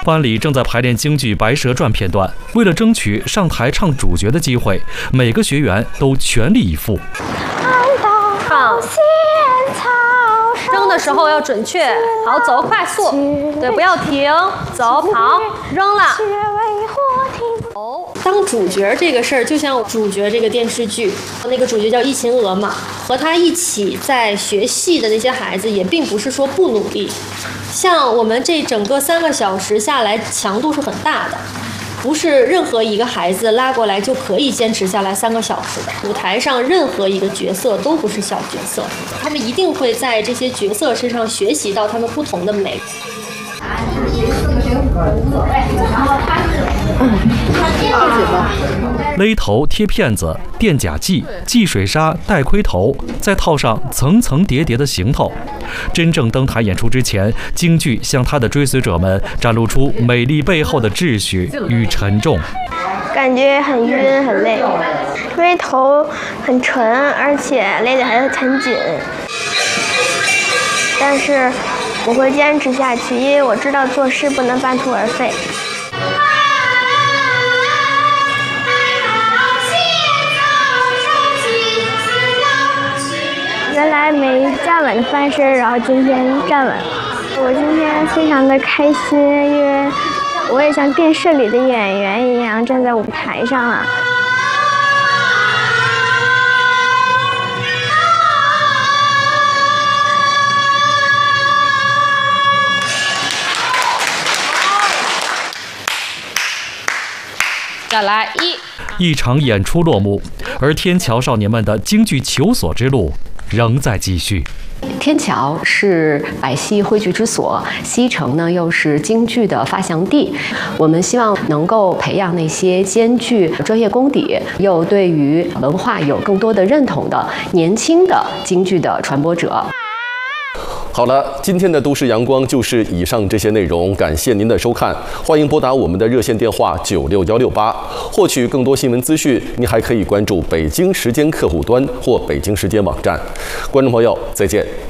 班里正在排练京剧《白蛇传》片段，为了争取上台唱主角的机会，每个学员都全力以赴。 唱，扔的时候要准确，好走快速，对，不要停，走跑，扔了。当主角这个事儿，就像主角这个电视剧，那个主角叫易秦娥嘛，和他一起在学戏的那些孩子，也并不是说不努力。像我们这整个3个小时下来，强度是很大的，不是任何一个孩子拉过来就可以坚持下来3个小时的。舞台上任何一个角色都不是小角色，他们一定会在这些角色身上学习到他们不同的美。 勒头、贴片子、垫假剂、系水纱、戴盔头，再套上层层叠叠的行头。真正登台演出之前，京剧向他的追随者们展露出美丽背后的秩序与沉重。 感觉很晕很累，因为头很沉，而且勒得还很紧。但是我会坚持下去，因为我知道做事不能半途而废。原来没站稳翻身，然后今天站稳了。我今天非常的开心，因为我也像电视里的演员一样站在舞台上了。 再来一场演出落幕，而天桥少年们的京剧求索之路仍在继续。 天桥是百戏汇聚之所，西城呢又是京剧的发祥地。我们希望能够培养那些兼具专业功底，又对于文化有更多的认同的年轻的京剧的传播者。 好了，今天的都市阳光就是以上这些内容，感谢您的收看。欢迎拨打我们的热线电话96168，获取更多新闻资讯。您还可以关注北京时间客户端或北京时间网站。观众朋友，再见。